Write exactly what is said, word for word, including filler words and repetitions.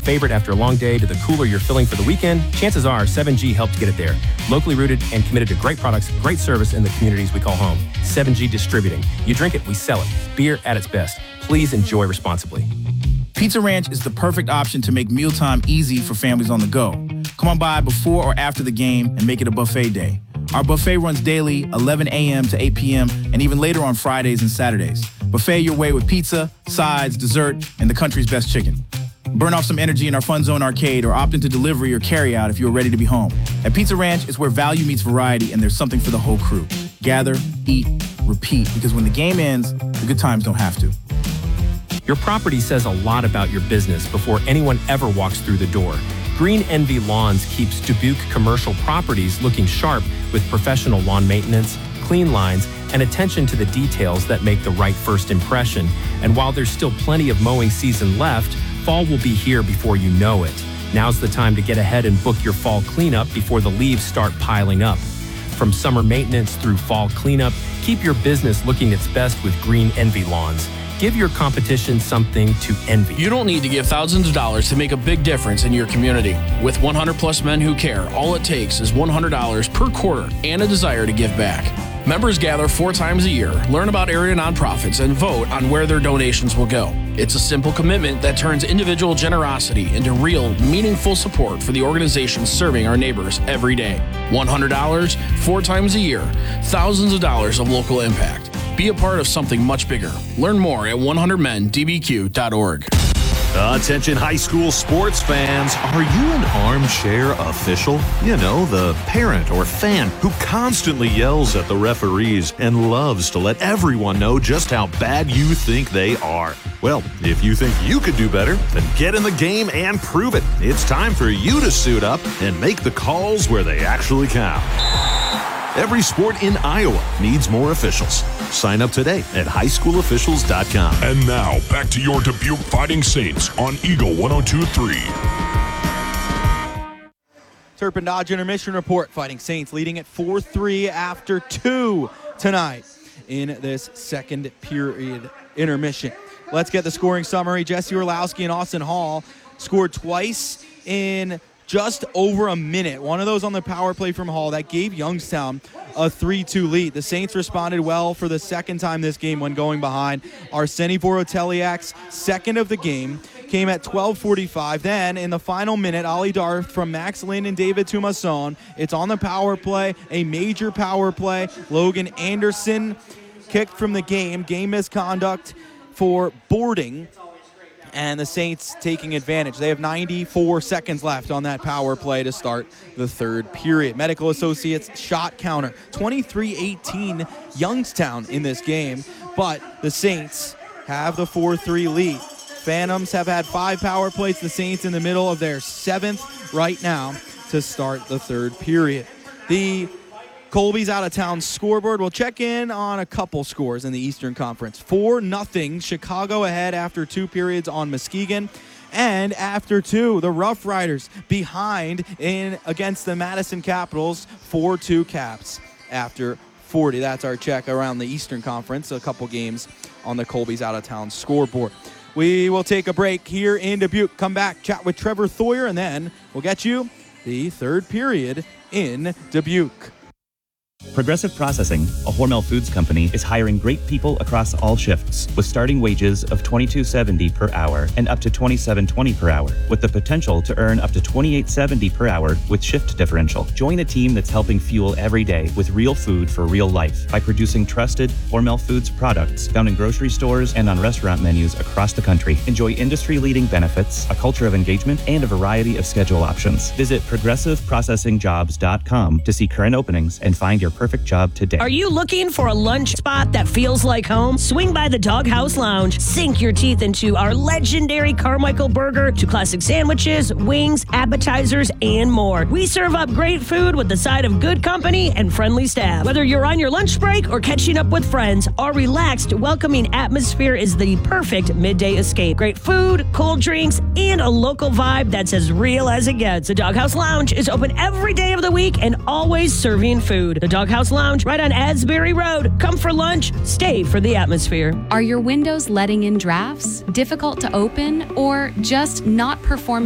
favorite after a long day to the cooler you're filling for the weekend, chances are seven G helped get it there. Locally rooted and committed to great products, great service in the communities we call home. seven G Distributing. You drink it, we sell it. Beer at its best. Please enjoy responsibly. Pizza Ranch is the perfect option to make mealtime easy for families on the go. Come on by before or after the game and make it a buffet day. Our buffet runs daily, eleven a.m. to eight p.m., and even later on Fridays and Saturdays. Buffet your way with pizza, sides, dessert, and the country's best chicken. Burn off some energy in our Fun Zone arcade or opt into delivery or carryout if you're ready to be home. At Pizza Ranch is where value meets variety, and there's something for the whole crew. Gather, eat, repeat, because when the game ends, the good times don't have to. Your property says a lot about your business before anyone ever walks through the door. Green Envy Lawns keeps Dubuque commercial properties looking sharp with professional lawn maintenance, clean lines, and attention to the details that make the right first impression. And while there's still plenty of mowing season left, fall will be here before you know it. Now's the time to get ahead and book your fall cleanup before the leaves start piling up. From summer maintenance through fall cleanup, keep your business looking its best with Green Envy Lawns. Give your competition something to envy. You don't need to give thousands of dollars to make a big difference in your community. With one hundred plus men who care, all it takes is one hundred dollars per quarter and a desire to give back. Members gather four times a year, learn about area nonprofits, and vote on where their donations will go. It's a simple commitment that turns individual generosity into real, meaningful support for the organizations serving our neighbors every day. one hundred dollars, four times a year, thousands of dollars of local impact. Be a part of something much bigger. Learn more at one hundred men d b q dot org. Attention high school sports fans, are you an armchair official? You know, the parent or fan who constantly yells at the referees and loves to let everyone know just how bad you think they are. Well, if you think you could do better, then get in the game and prove it. It's time for you to suit up and make the calls where they actually count. Every sport in Iowa needs more officials. Sign up today at high school officials dot com. And now, back to your Dubuque Fighting Saints on Eagle one oh two point three. Turpin Dodge intermission report. Fighting Saints leading at four three after two tonight in this second period intermission. Let's get the scoring summary. Jesse Orlowski and Austin Hall scored twice in just over a minute. One of those on the power play from Hall that gave Youngstown a three two lead. The Saints responded well for the second time this game when going behind. Arseny Voroteliak's second of the game came at twelve forty-five. Then in the final minute, Ollie Darth from Max Lynn and David Tumasson. It's on the power play, a major power play. Logan Anderson kicked from the game. Game misconduct for boarding. And the Saints taking advantage. They have ninety-four seconds left on that power play to start the third period. Medical Associates shot counter. twenty-three eighteen Youngstown in this game, but the Saints have the four three lead. Phantoms have had five power plays. The Saints in the middle of their seventh right now to start the third period. The Colby's out-of-town scoreboard. We'll check in on a couple scores in the Eastern Conference. four nothing, Chicago ahead after two periods on Muskegon. And after two, the Rough Riders behind in against the Madison Capitals, four two Caps after forty. That's our check around the Eastern Conference. A couple games on the Colby's out-of-town scoreboard. We will take a break here in Dubuque. Come back, chat with Trevor Thoyer, and then we'll get you the third period in Dubuque. Progressive Processing, a Hormel Foods company, is hiring great people across all shifts with starting wages of twenty-two seventy per hour and up to twenty-seven twenty per hour, with the potential to earn up to twenty-eight seventy per hour with shift differential. Join a team that's helping fuel every day with real food for real life by producing trusted Hormel Foods products found in grocery stores and on restaurant menus across the country. Enjoy industry-leading benefits, a culture of engagement, and a variety of schedule options. Visit progressive processing jobs dot com to see current openings and find your perfect job today. Are you looking for a lunch spot that feels like home? Swing by the Doghouse Lounge. Sink your teeth into our legendary Carmichael burger, to classic sandwiches, wings, appetizers, and more. We serve up great food with the side of good company and friendly staff. Whether you're on your lunch break or catching up with friends, our relaxed, welcoming atmosphere is the perfect midday escape. Great food, cold drinks, and a local vibe that's as real as it gets. The Doghouse Lounge is open every day of the week and always serving food. The Doghouse Lounge, right on Asbury Road. Come for lunch, stay for the atmosphere. Are your windows letting in drafts, difficult to open, or just not performing